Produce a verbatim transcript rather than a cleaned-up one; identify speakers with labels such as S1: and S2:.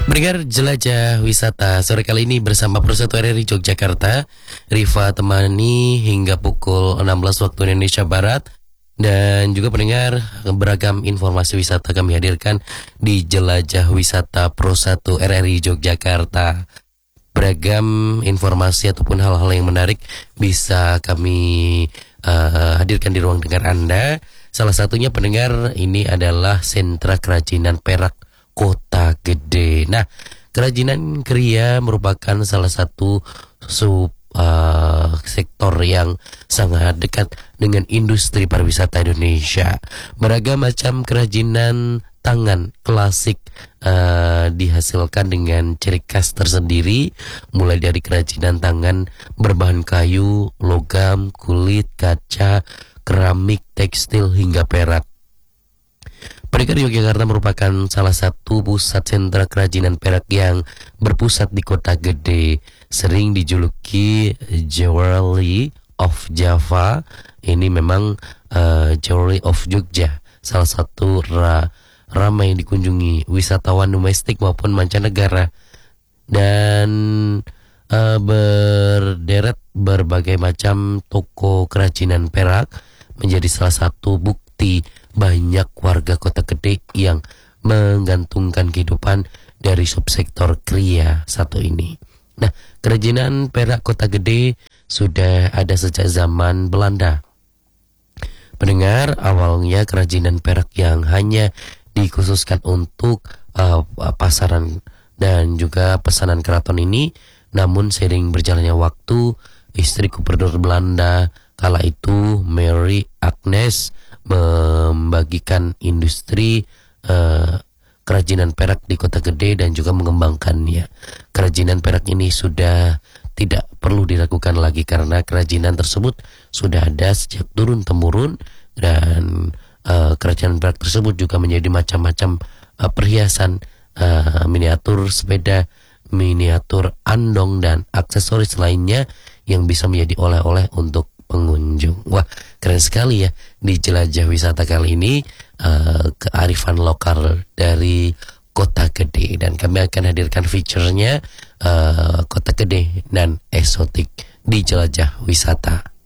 S1: Mendengar jelajah wisata sore kali ini bersama Persatu R R I Yogyakarta, Riva temani hingga pukul enam belas waktu Indonesia Barat. Dan juga pendengar, beragam informasi wisata kami hadirkan di jelajah wisata Persatu R R I Yogyakarta. Beragam informasi ataupun hal-hal yang menarik bisa kami uh, hadirkan di ruang dengar Anda. Salah satunya pendengar, ini adalah sentra kerajinan perak Kota Gede. Nah, kerajinan kriya merupakan salah satu sub uh, sektor yang sangat dekat dengan industri pariwisata Indonesia. Beragam macam kerajinan tangan klasik uh, dihasilkan dengan ciri khas tersendiri, mulai dari kerajinan tangan berbahan kayu, logam, kulit, kaca, keramik, tekstil, hingga perak. Pendengar, Yogyakarta merupakan salah satu pusat sentra kerajinan perak yang berpusat di Kota Gede. Sering dijuluki Jewelry of Java. Ini memang uh, Jewelry of Jogja, salah satu ra, ramai dikunjungi wisatawan domestik maupun mancanegara. Dan uh, berderet berbagai macam toko kerajinan perak menjadi salah satu bukti banyak warga Kota Gede yang menggantungkan kehidupan dari subsektor kriya satu ini. Nah, kerajinan perak Kota Gede sudah ada sejak zaman Belanda. Pendengar, awalnya kerajinan perak yang hanya dikhususkan untuk uh, pasaran dan juga pesanan keraton ini, namun seiring berjalannya waktu, istri gubernur Belanda kala itu, Mary Agnes, membagikan industri uh, kerajinan perak di Kota Gede dan juga mengembangkannya. Kerajinan perak ini sudah tidak perlu diragukan lagi karena kerajinan tersebut sudah ada sejak turun-temurun, dan uh, kerajinan perak tersebut juga menjadi macam-macam uh, perhiasan, uh, miniatur sepeda, miniatur andong, dan aksesoris lainnya yang bisa menjadi oleh-oleh untuk pengunjung. Wah, keren sekali ya di jelajah wisata kali ini, uh, kearifan lokal dari Kota Gede, dan kami akan hadirkan feature-nya uh, Kota Gede dan eksotik di jelajah wisata.